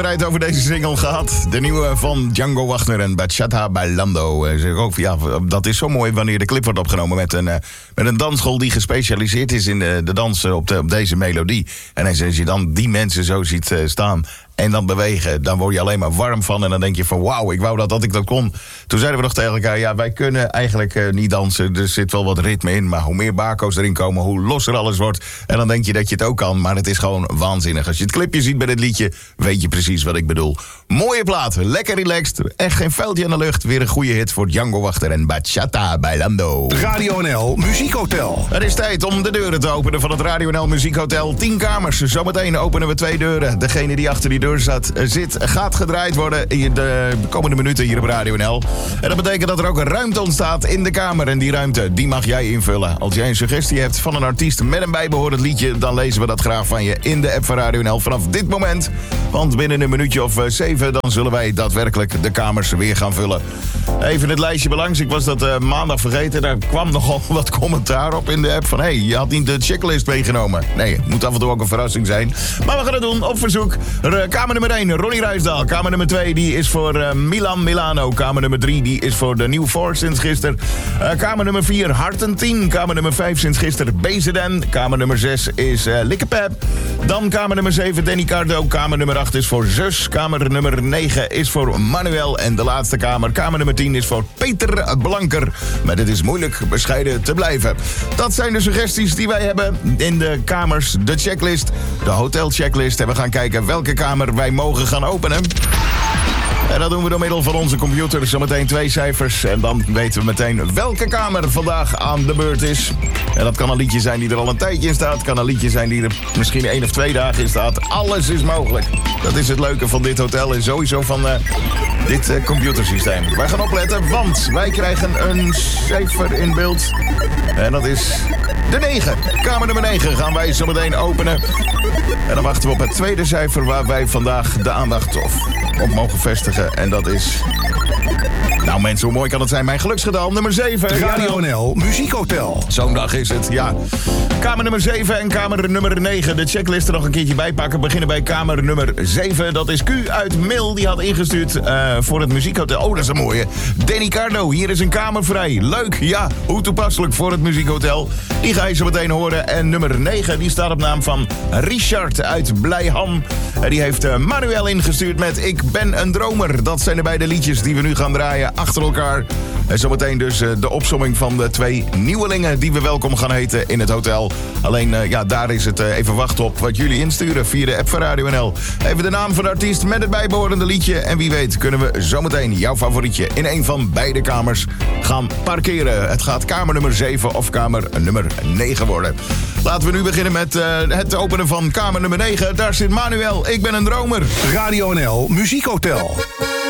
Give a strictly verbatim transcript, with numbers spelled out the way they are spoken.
over deze single gehad. De nieuwe van Django Wagner en Bachata Bailando. Uh, zeg ook, ja, dat is zo mooi wanneer de clip wordt opgenomen met een, uh, met een dansschool die gespecialiseerd is in de, de dans op, de, op deze melodie. En als je dan die mensen zo ziet uh, staan en dan bewegen, dan word je alleen maar warm van. En dan denk je van wauw, ik wou dat, dat ik dat kon. Toen zeiden we nog tegen elkaar, ja, wij kunnen eigenlijk uh, niet dansen. Er zit wel wat ritme in, maar hoe meer bako's erin komen, hoe losser alles wordt. En dan denk je dat je het ook kan, maar het is gewoon waanzinnig. Als je het clipje ziet bij dit liedje, weet je precies wat ik bedoel. Mooie plaat, lekker relaxed, echt geen vuiltje aan de lucht. Weer een goede hit voor Django Wagner en Bachata Bailando. Radio N L Muziekhotel. Het is tijd om de deuren te openen van het Radio N L Muziekhotel. Tien kamers, zometeen openen we twee deuren. Degene die achter die deur zat, zit, gaat gedraaid worden in de komende minuten hier op Radio N L. En dat betekent dat er ook een ruimte ontstaat in de kamer. En die ruimte, die mag jij invullen. Als jij een suggestie hebt van een artiest met een bijbehorend liedje, dan lezen we dat graag van je in de app van Radio N L vanaf dit moment. Want binnen een minuutje of uh, zeven, dan zullen wij daadwerkelijk de kamers weer gaan vullen. Even het lijstje belangs. Ik was dat uh, maandag vergeten. Daar kwam nogal wat commentaar op in de app van hé, hey, je had niet de checklist meegenomen. Nee, het moet af en toe ook een verrassing zijn. Maar we gaan het doen op verzoek. R- kamer nummer één, Ronnie Ruisdaal. Kamer nummer twee, die is voor uh, Milan Milano. Kamer nummer drie, die is voor de New Four sinds gisteren. Uh, kamer nummer vier, Harten tien. Kamer nummer vijf sinds gisteren, Bezeden. Kamer nummer zes is uh, Likkepep. Dan kamer nummer zeven, Danny Cardo. Kamer nummer acht is voor Zus. Kamer nummer negen is voor Manuel. En de laatste kamer, kamer nummer tien, is voor Peter Blanker. Maar het is moeilijk bescheiden te blijven. Dat zijn de suggesties die wij hebben in de kamers. De checklist, de hotelchecklist. En we gaan kijken welke kamer wij mogen gaan openen. En dat doen we door middel van onze computer. Zometeen twee cijfers. En dan weten we meteen welke kamer vandaag aan de beurt is. En dat kan een liedje zijn die er al een tijdje in staat. Kan een liedje zijn die er misschien één of twee dagen in staat. Alles is mogelijk. Dat is het leuke van dit hotel en sowieso van uh, dit uh, computersysteem. Wij gaan opletten, want wij krijgen een cijfer in beeld. En dat is de negen. Kamer nummer negen gaan wij zo meteen openen. En dan wachten we op het tweede cijfer waar wij vandaag de aandacht op mogen vestigen. En dat is... Nou mensen, hoe mooi kan het zijn? Mijn geluksgetal, nummer zeven. Radio N L Muziekhotel. Zo'n dag is het, ja. Kamer nummer zeven en kamer nummer negen. De checklist er nog een keertje bij pakken. We beginnen bij kamer nummer zeven. Dat is Q uit Mil. Die had ingestuurd uh, voor het muziekhotel. Oh, dat is een mooie. Danny Cardo, hier is een kamer vrij. Leuk, ja. Hoe toepasselijk voor het muziekhotel. Die ga je zo meteen horen. En nummer negen, die staat op naam van Richard uit Blijham. En die heeft uh, Manuel ingestuurd met Ik ben een dromer. Dat zijn de beide liedjes die we nu gaan draaien achter elkaar. En zometeen dus uh, de opsomming van de twee nieuwelingen die we welkom gaan heten in het hotel. Alleen, uh, ja, daar is het uh, even wachten op wat jullie insturen via de app van Radio N L. Even de naam van de artiest met het bijbehorende liedje. En wie weet kunnen we zometeen jouw favorietje in een van beide kamers gaan parkeren. Het gaat kamer nummer zeven of kamer nummer negen worden. Laten we nu beginnen met uh, het openen van kamer nummer negen. Daar zit Manuel, Ik ben een dromer. Radio N L Muziekhotel.